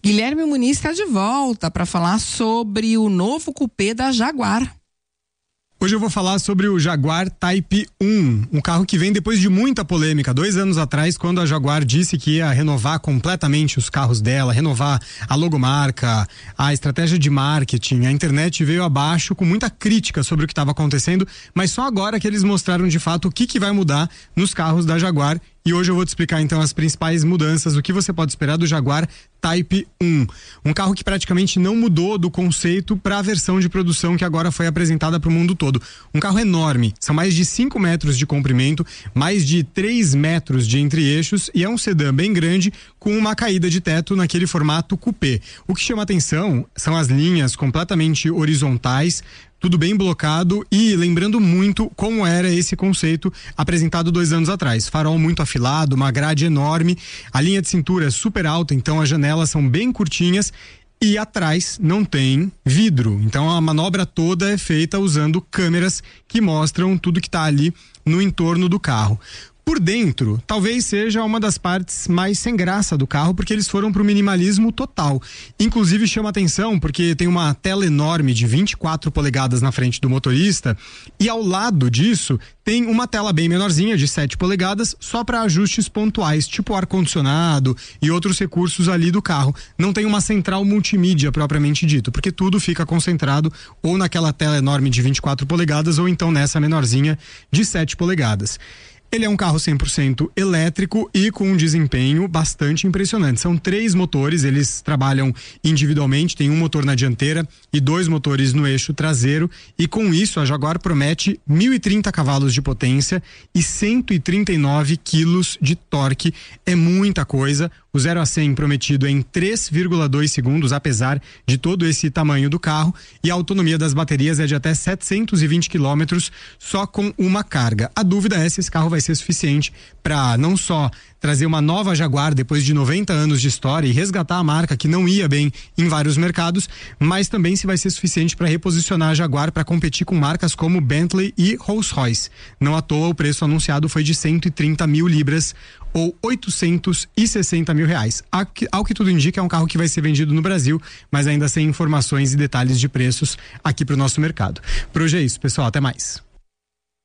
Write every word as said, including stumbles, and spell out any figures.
Guilherme Muniz está de volta para falar sobre o novo cupê da Jaguar. Hoje eu vou falar sobre o Jaguar Type um, um carro que vem depois de muita polêmica. Dois anos atrás, quando a Jaguar disse que ia renovar completamente os carros dela, renovar a logomarca, a estratégia de marketing, a internet veio abaixo com muita crítica sobre o que estava acontecendo, mas só agora que eles mostraram de fato o que, que vai mudar nos carros da Jaguar. E hoje eu vou te explicar então as principais mudanças, o que você pode esperar do Jaguar Type um. Um carro que praticamente não mudou do conceito para a versão de produção que agora foi apresentada para o mundo todo. Um carro enorme, são mais de cinco metros de comprimento, mais de três metros de entre-eixos e é um sedã bem grande com uma caída de teto naquele formato coupé. O que chama atenção são as linhas completamente horizontais, tudo bem blocado e lembrando muito como era esse conceito apresentado dois anos atrás. Farol muito afilado, uma grade enorme, a linha de cintura é super alta, então as janelas são bem curtinhas e atrás não tem vidro. Então a manobra toda é feita usando câmeras que mostram tudo que está ali no entorno do carro. Por dentro, talvez seja uma das partes mais sem graça do carro, porque eles foram para o minimalismo total. Inclusive chama atenção porque tem uma tela enorme de vinte e quatro polegadas na frente do motorista e ao lado disso tem uma tela bem menorzinha de sete polegadas só para ajustes pontuais, tipo ar-condicionado e outros recursos ali do carro. Não tem uma central multimídia propriamente dito, porque tudo fica concentrado ou naquela tela enorme de vinte e quatro polegadas ou então nessa menorzinha de sete polegadas. Ele é um carro cem por cento elétrico e com um desempenho bastante impressionante. São três motores, eles trabalham individualmente, tem um motor na dianteira e dois motores no eixo traseiro e com isso a Jaguar promete mil e trinta cavalos de potência e cento e trinta e nove quilos de torque. É muita coisa. O zero a cem prometido é em três vírgula dois segundos, apesar de todo esse tamanho do carro, e a autonomia das baterias é de até setecentos e vinte quilômetros só com uma carga. A dúvida é se esse carro vai ser suficiente para não só trazer uma nova Jaguar depois de noventa anos de história e resgatar a marca que não ia bem em vários mercados, mas também se vai ser suficiente para reposicionar a Jaguar para competir com marcas como Bentley e Rolls-Royce. Não à toa o preço anunciado foi de cento e trinta mil libras ou oitocentos e sessenta mil reais. Ao que tudo indica, é um carro que vai ser vendido no Brasil, mas ainda sem informações e detalhes de preços aqui para o nosso mercado. Por hoje é isso, pessoal. Até mais.